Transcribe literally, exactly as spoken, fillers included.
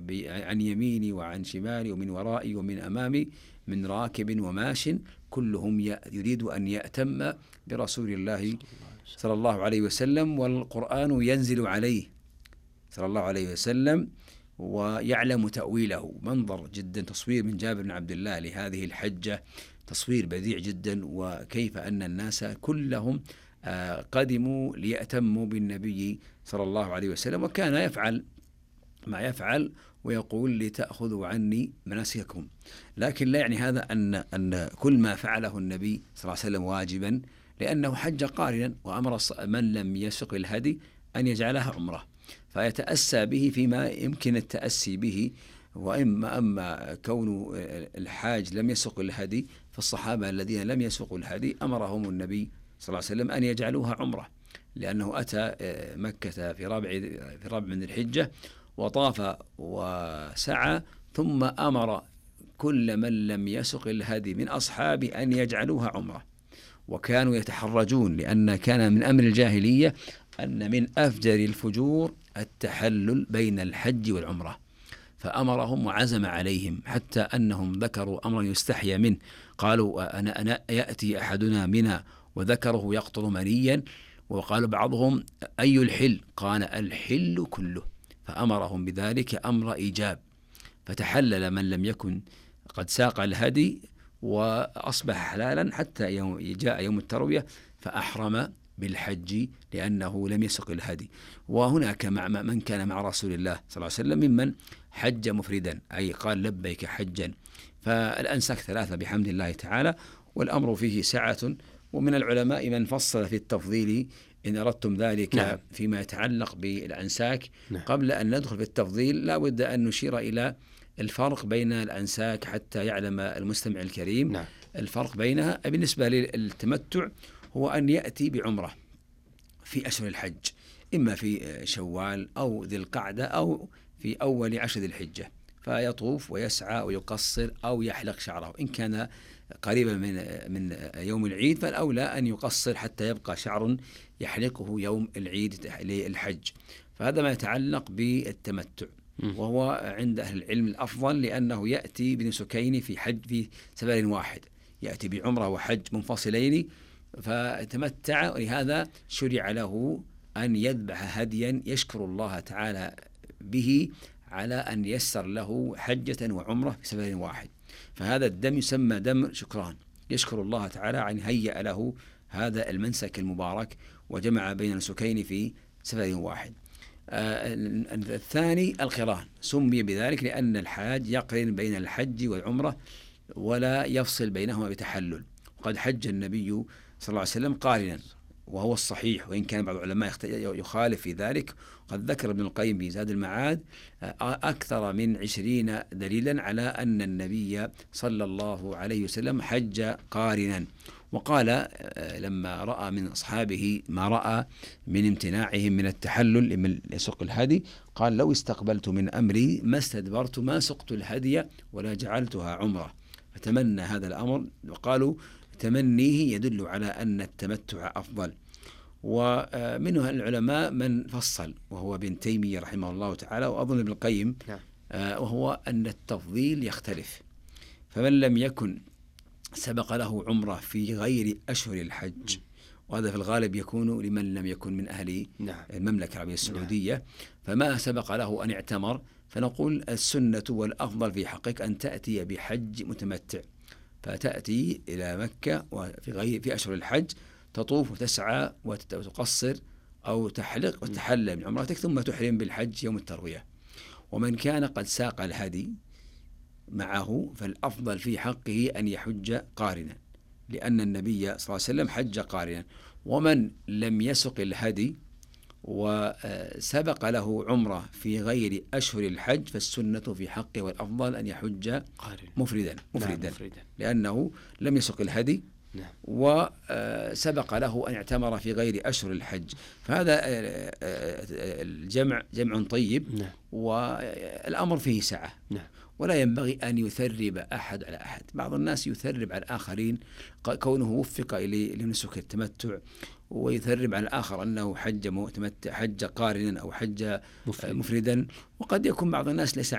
عن يميني وعن شمالي ومن ورائي ومن أمامي من راكب وماش كلهم يريد أن يأتم برسول الله صلى الله عليه وسلم، والقرآن ينزل عليه صلى الله عليه وسلم ويعلم تأويله. منظر جدا، تصوير من جابر بن عبد الله لهذه الحجة تصوير بديع جدا، وكيف أن الناس كلهم قدموا ليأتموا بالنبي صلى الله عليه وسلم، وكان يفعل ما يفعل ويقول لتأخذوا عني مناسككم. لكن لا يعني هذا أن أن كل ما فعله النبي صلى الله عليه وسلم واجبا، لأنه حج قارنا وأمر من لم يسق الهدي أن يجعلها عمره، فيتأسى به فيما يمكن التأسي به. وإما أما كون الحاج لم يسق الهدي، فالصحابة الذين لم يسقوا الهدي أمرهم النبي صلى الله عليه وسلم أن يجعلوها عمره، لأنه أتى مكة في رابع في رابع من الحجة وطاف وسعى، ثم أمر كل من لم يسق الهدي من أصحابه أن يجعلوها عمره. وكانوا يتحرجون، لأن كان من أمر الجاهلية أن من أفجر الفجور التحلل بين الحج والعمرة، فأمرهم وعزم عليهم، حتى أنهم ذكروا أمرا يستحيا منه. قالوا أنا, أنا يأتي أحدنا منا وذكره يقطر منيا، وقال بعضهم أي الحل؟ قال الحل كله، فأمرهم بذلك أمر إيجاب، فتحلل من لم يكن قد ساق الهدي وأصبح حلالا حتى يوم جاء يوم التروية فأحرم بالحج لأنه لم يسق الهدي. وهناك مع من كان مع رسول الله صلى الله عليه وسلم ممن حج مفردا، أي قال لبيك حجا. فالأنساك ثلاثة بحمد الله تعالى، والأمر فيه سعة. ومن العلماء من فصل في التفضيل إن أردتم ذلك نعم. فيما يتعلق بالأنساك نعم. قبل أن ندخل في التفضيل لا بد أن نشير إلى الفرق بين الأنساك حتى يعلم المستمع الكريم نعم. الفرق بينها. بالنسبة للتمتع هو أن يأتي بعمرة في أشهر الحج، إما في شوال أو ذي القعدة أو في أول عشر ذي الحجة، فيطوف ويسعى ويقصر أو يحلق شعره. إن كان قريبا من من يوم العيد فالأولى أن يقصر حتى يبقى شعر يحلقه يوم العيد للحج. فهذا ما يتعلق بالتمتع، وهو عند أهل العلم الأفضل، لأنه يأتي بنسكين في حج في سفر واحد، يأتي بعمرة وحج منفصلين فتمتع. ولهذا شرع له أن يذبح هديا يشكر الله تعالى به على أن يسر له حجة وعمرة في سفر واحد. فهذا الدم يسمى دم شكران، يشكر الله تعالى عن هيأ له هذا المنسك المبارك وجمع بين النسكين في سفر واحد. آه الثاني القران، سمي بذلك لأن الحاج يقرن بين الحج والعمرة ولا يفصل بينهما بتحلل. وقد حج النبي صلى الله عليه وسلم قارنا، وهو الصحيح، وإن كان بعض العلماء يخالف في ذلك. قد ذكر ابن القيم في زاد المعاد أكثر من عشرين دليلا على أن النبي صلى الله عليه وسلم حج قارنا. وقال لما رأى من أصحابه ما رأى من امتناعهم من التحلل لمن يسق الهدي، قال لو استقبلت من أمري ما استدبرت ما سقت الهدي ولا جعلتها عمرة. فتمنى هذا الأمر، وقالوا تمنيه يدل على أن التمتع أفضل. ومنه العلماء من فصل وهو ابن تيمية رحمه الله تعالى، وأظن ابن القيم، وهو أن التفضيل يختلف. فمن لم يكن سبق له عمرة في غير أشهر الحج، وهذا في الغالب يكون لمن لم يكن من أهل المملكة العربية السعودية، فما سبق له أن اعتمر، فنقول السنة والأفضل في حقك أن تأتي بحج متمتع، فتأتي إلى مكة وفي غير في أشهر الحج تطوف وتسعى وتقصر أو تحلق وتحلل من عمرتك، ثم تحرم بالحج يوم التروية. ومن كان قد ساق الهدي معه فالأفضل في حقه أن يحج قارنا، لأن النبي صلى الله عليه وسلم حج قارنا. ومن لم يسق الهدي وسبق له عمرة في غير أشهر الحج فالسنة في حقه والأفضل أن يحج مفردا مفردا لأنه لم يسق الهدي وسبق له أن يعتمر في غير أشهر الحج. فهذا الجمع جمع طيب، والأمر فيه سعة، ولا ينبغي أن يثرب أحد على أحد. بعض الناس يثرب على الآخرين كونه وفق لنسك التمتع، ويثرب على الآخر أنه حج متمتع حج قارنا أو حج مفردا. وقد يكون بعض الناس ليس